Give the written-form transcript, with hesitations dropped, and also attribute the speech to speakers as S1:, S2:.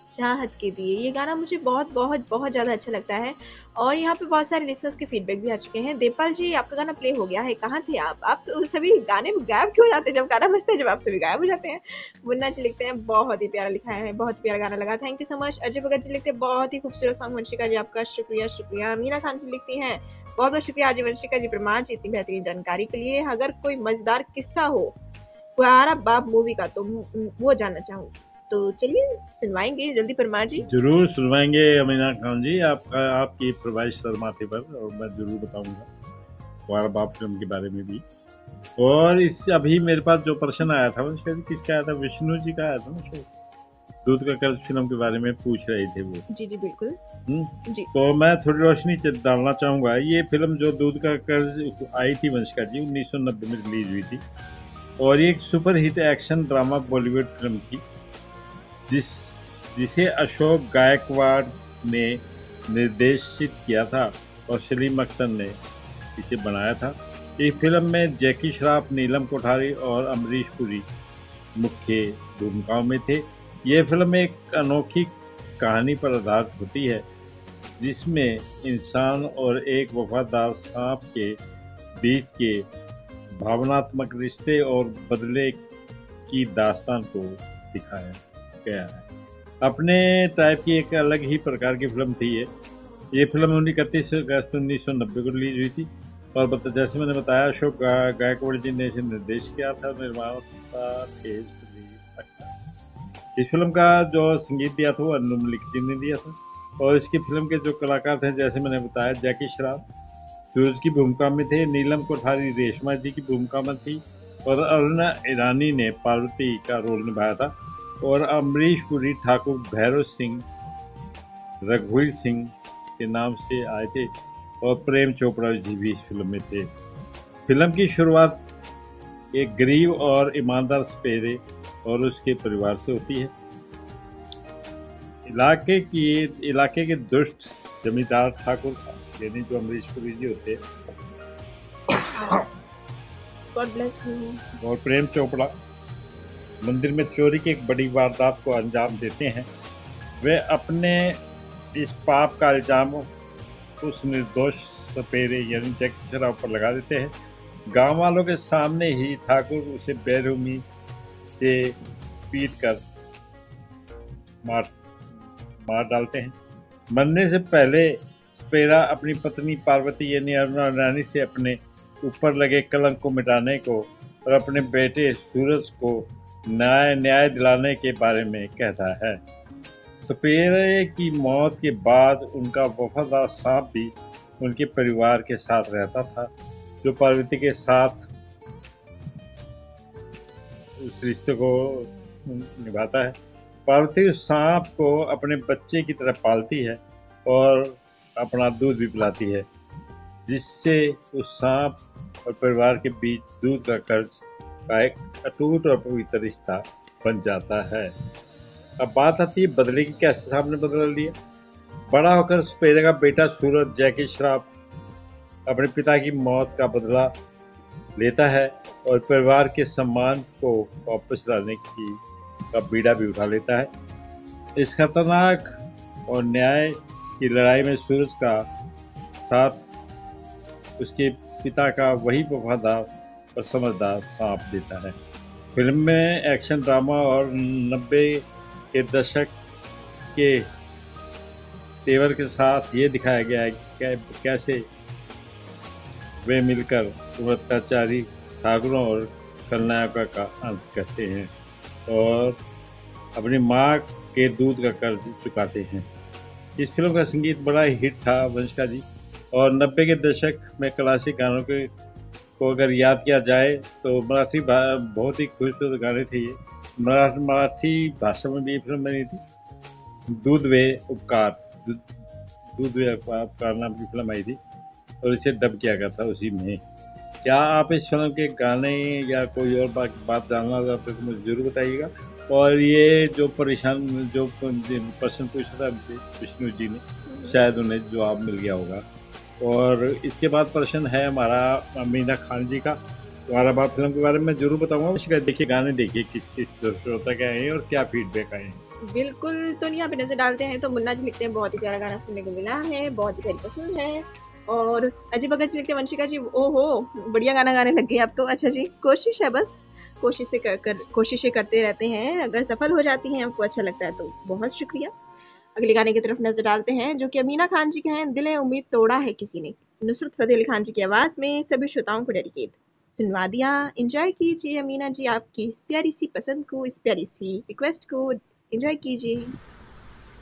S1: चाहत के दिए, ये गाना मुझे बहुत बहुत बहुत ज़्यादा अच्छा लगता है। और यहाँ पे बहुत सारे लिसनर्स के फीडबैक भी आ चुके हैं। देवपाल जी, आपका गाना प्ले हो गया है, कहाँ थे आप? आप तो सभी गाने में गायब क्यों हो जाते हैं? जब गाना बजता है, जब आप सभी गायब हो जाते हैं। मुन्ना जी लिखते हैं बहुत ही प्यारा लिखा है, बहुत ही प्यारा गाना लगा, thank you so much. Ajay Bhagat ji लिखते हैं बहुत ही खूबसूरत सॉन्ग वंशिका जी, आपका शुक्रिया शुक्रिया। मीना खान जी लिखती हैं बहुत बहुत शुक्रिया अजय वंशिका जी, प्रमाण जी इतनी बेहतरीन जानकारी के लिए। अगर कोई मजेदार किस्सा हो प्यारा बाप मूवी का तो वो जानना चाहूंगी। तो चलिए सुनवाएंगे जल्दी परमार जी।
S2: जरूर सुनवाएंगे अमीना खान जी, आपकी फरमाइश शर्माते पर, और मैं जरूर बताऊंगा तुम्हारा बाप फिल्म के बारे में भी। और इस अभी मेरे पास जो प्रश्न आया था उसका किसका आया था, विष्णु जी का आया था ना, शो दूध का कर्ज फिल्म के बारे में पूछ रहे थे वो।
S1: जी जी बिल्कुल जी।
S2: तो मैं थोड़ी रोशनी डालना चाहूंगा। ये फिल्म जो दूध का कर्ज आई थी वंशिका जी, 1990 में रिलीज हुई थी, और ये एक super hit action drama Bollywood film थी जिसे अशोक गायकवाड़ ने निर्देशित किया था और सलीम अख्तर ने इसे बनाया था। इस फिल्म में जैकी श्रॉफ, नीलम कोठारी और अमरीश पुरी मुख्य भूमिकाओं में थे। ये फिल्म एक अनोखी कहानी पर आधारित होती है जिसमें इंसान और एक वफादार सांप के बीच के भावनात्मक रिश्ते और बदले की दास्तान को दिखाया गया है। अपने टाइप की एक अलग ही प्रकार की फिल्म थी ये फिल्म 31 अगस्त 1990 को रिलीज हुई थी, और जैसे मैंने बताया अशोक गायकवाड़ जी ने इसे निर्देश किया था, निर्माता थे सलीम अख्तर। इस फिल्म का जो संगीत दिया था वो अन्नू मलिक जी ने दिया था, और इसकी फिल्म के जो कलाकार थे जैसे मैंने बताया, जैकी श्रॉफ सूरज की भूमिका में थे, नीलम कोठारी रेशमा जी की भूमिका में थी, और अरुणा ईरानी ने पार्वती का रोल निभाया था, और अमरीश पुरी ठाकुर भैरव सिंह, रघुवीर सिंह के नाम से आए थे, और प्रेम चोपड़ा जी भी इस फिल्म में थे। फिल्म की शुरुआत एक गरीब और ईमानदार सपेरे और उसके परिवार से होती है। इलाके के दुष्ट जमींदार ठाकुर, यानी जो अमरीश पुरी जी होते,
S1: गॉड ब्लेस यू,
S2: और प्रेम चोपड़ा मंदिर में चोरी की एक बड़ी वारदात को अंजाम देते हैं। वे अपने इस पाप का इल्जाम उस निर्दोष सपेरे यानी जैकी श्रॉफ पर लगा देते हैं। गांव वालों के सामने ही ठाकुर उसे बेरहमी से पीट कर मार डालते हैं। मरने से पहले सपेरा अपनी पत्नी पार्वती यानी अरुणा रानी से अपने ऊपर लगे कलंक को मिटाने को और अपने बेटे सूरज को न्याय दिलाने के बारे में कहता है। सपेरे की मौत के बाद उनका वफादार सांप भी उनके परिवार के साथ रहता था, जो पार्वती के साथ उस रिश्ते को निभाता है। पार्वती उस सांप को अपने बच्चे की तरह पालती है और अपना दूध भी पिलाती है, जिससे उस सांप और परिवार के बीच दूध का कर्ज का एक अटूट और पवित्र रिश्ता बन जाता है। अब बात आती है बदले की, कैसे सामने बदल लिया। बड़ा होकर सपेरे का बेटा सूरज जैकी श्रॉफ अपने पिता की मौत का बदला लेता है और परिवार के सम्मान को वापस लाने का बीड़ा भी उठा लेता है। इस खतरनाक और न्याय की लड़ाई में सूरज का साथ उसके पिता का वही वफादार और समझदार सांप देता है। फिल्म में एक्शन ड्रामा और 90 के दशक के तेवर के साथ ये दिखाया गया है कि कैसे वे मिलकर अत्याचारी ठाकुरों और खलनायकों का अंत करते हैं और अपनी माँ के दूध का कर्ज चुकाते हैं। इस फिल्म का संगीत बड़ा ही हिट था वंशिका जी, और 90 के दशक में क्लासिक गानों को अगर याद किया जाए तो मराठी बहुत ही खूबसूरत गाने थे ये। मराठी भाषा में भी ये फिल्म बनी थी। दूध वे उपकार नाम की फिल्म आई थी और इसे डब किया गया था उसी में। क्या आप इस फिल्म के गाने या कोई और बात जानना चाहते तो मुझे जरूर बताइएगा। और ये जो प्रश्न पूछा था हमसे विष्णु जी ने, शायद उन्हें जवाब मिल गया होगा। और इसके बाद प्रश्न है हमारा मीना खान जी का। वाराबाद फिल्म के बारे में जरूर बताऊंगा। उसका देखिए, गाने देखिए किस किस श्रोता के आए हैं और क्या फीडबैक आए हैं।
S1: बिल्कुल, तो यहाँ पे नजर डालते हैं तो मुन्ना जी लिखते हैं बहुत ही प्यारा गाना सुनने को मिला है, बहुत ही प्यारी पसंद है। और अजय भगत जी लिखते हैं वंशिका जी ओहो बढ़िया गाना गाने लग गए अब तो। अच्छा जी, कोशिश है बस, कोशिशें करते रहते हैं, अगर सफल हो जाती हैं आपको अच्छा लगता है तो बहुत शुक्रिया। अगले गाने की तरफ नजर डालते हैं जो कि अमीना खान जी के हैं, दिल उम्मीद तोड़ा है किसी ने, नुसरत फतेह अली खान जी की आवाज में सभी श्रोताओं को डेडिकेट। सुनवा दिया, एंजॉय कीजिए अमीना जी आपकी इस प्यारी सी पसंद को, इस प्यारी सी रिक्वेस्ट को एंजॉय कीजिए।